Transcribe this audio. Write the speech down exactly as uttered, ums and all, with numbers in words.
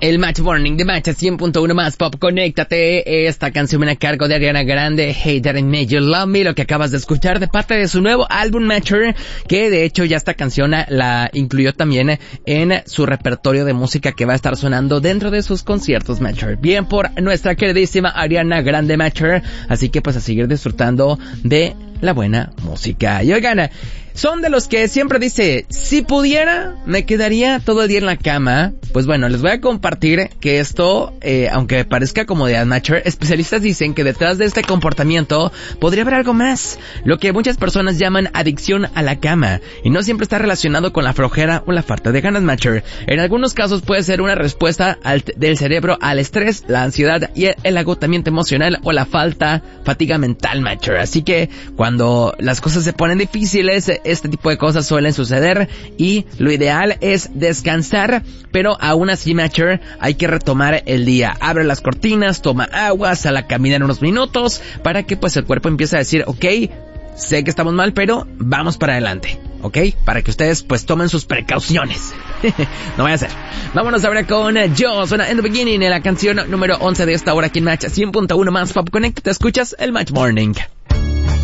El Match Morning de Match cien punto uno más Pop, conéctate. Esta canción viene a cargo de Ariana Grande, Hey That Ain't Made You Love Me, lo que acabas de escuchar de parte de su nuevo álbum Matcher, que de hecho ya esta canción la incluyó también en su repertorio de música que va a estar sonando dentro de sus conciertos Matcher. Bien por nuestra queridísima Ariana Grande Matcher, así que pues a seguir disfrutando de la buena música. Y oigan, son de los que siempre dice, si pudiera, me quedaría todo el día en la cama. Pues bueno, les voy a compartir que esto, eh, aunque parezca comodidad Matcher, especialistas dicen que detrás de este comportamiento podría haber algo más, lo que muchas personas llaman adicción a la cama, y no siempre está relacionado con la flojera o la falta de ganas Matcher. En algunos casos puede ser una respuesta al, del cerebro al estrés, la ansiedad y el, el agotamiento emocional o la falta, fatiga mental Matcher. Así que cuando las cosas se ponen difíciles, este tipo de cosas suelen suceder y lo ideal es descansar, pero aún así Matcher, hay que retomar el día. Abre las cortinas, toma agua, sal a caminar unos minutos para que pues el cuerpo empiece a decir, ok, sé que estamos mal, pero vamos para adelante, ¿ok? Para que ustedes pues tomen sus precauciones. No vaya a ser. Vámonos ahora con Yo, suena In The Beginning, en la canción número once de esta hora aquí en Match cien punto uno más Pop Connect. Te escuchas el Match Morning.